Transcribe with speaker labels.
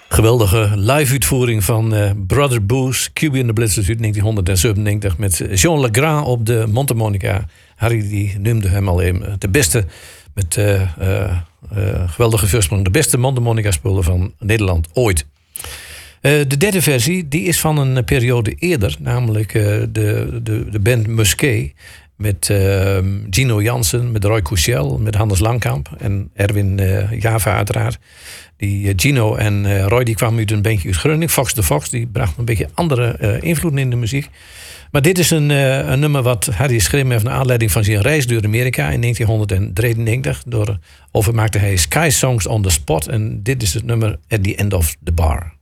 Speaker 1: Geweldige live-uitvoering van Brother Booze, Cuba in the Blitzers uit 1997 met Jean Legrand op de mondharmonica. Harry die noemde hem al even de beste, met geweldige voorsprong, de beste mondharmonica-spullen van Nederland ooit. De derde versie die is van een periode eerder, namelijk de band Musquet. Met Gino Jansen, met Roy Couchel, met Hannes Langkamp en Erwin Java uiteraard. Die Gino en Roy die kwamen uit een bandje uit Groningen, Fox the Fox. Die bracht een beetje andere invloeden in de muziek. Maar dit is een nummer wat Harry schreef met naar aanleiding van zijn reis door Amerika in 1993. Overmaakte hij Sky Songs on the Spot. En dit is het nummer At the End of the Bar.